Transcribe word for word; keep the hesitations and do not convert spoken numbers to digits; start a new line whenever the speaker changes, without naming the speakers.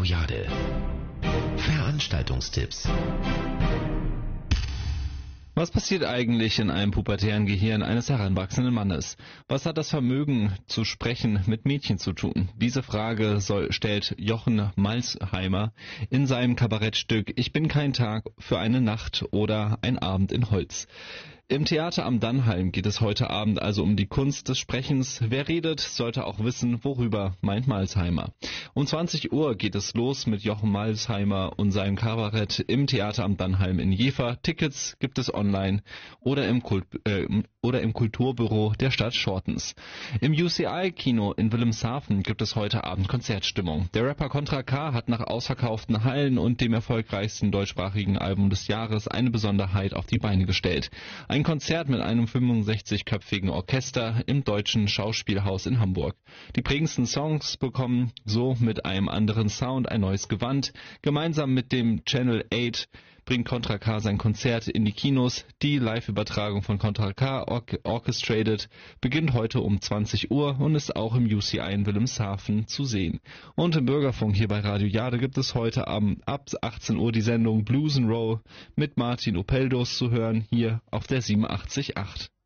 Radio Jade. Veranstaltungstipps.
Was passiert eigentlich in einem pubertären Gehirn eines heranwachsenden Mannes? Was hat das Vermögen zu sprechen mit Mädchen zu tun? Diese Frage soll, stellt Jochen Malsheimer in seinem Kabarettstück Ich bin kein Tag für eine Nacht oder ein Abend in Holz. Im Theater am Dannheim geht es heute Abend also um die Kunst des Sprechens. Wer redet, sollte auch wissen, worüber, meint Malsheimer. Um zwanzig Uhr geht es los mit Jochen Malsheimer und seinem Kabarett im Theater am Dannheim in Jever. Tickets gibt es online oder im, Kult, äh, oder im Kulturbüro der Stadt Shortens. Im U C I-Kino in Wilhelmshaven gibt es heute Abend Konzertstimmung. Der Rapper Contra K hat nach ausverkauften Hallen und dem erfolgreichsten deutschsprachigen Album des Jahres eine Besonderheit auf die Beine gestellt. Ein Konzert mit einem fünfundsechzigköpfigen Orchester im Deutschen Schauspielhaus in Hamburg. Die prägendsten Songs bekommen so mit einem anderen Sound ein neues Gewand. Gemeinsam mit dem Channel acht bringt Contra K sein Konzert in die Kinos. Die Live-Übertragung von Contra K Or- Orchestrated beginnt heute um zwanzig Uhr und ist auch im U C I in Wilhelmshaven zu sehen. Und im Bürgerfunk hier bei Radio Jade gibt es heute Abend ab achtzehn Uhr die Sendung Blues and Roll mit Martin Opeldos zu hören, hier auf der siebenundachtzig Komma acht.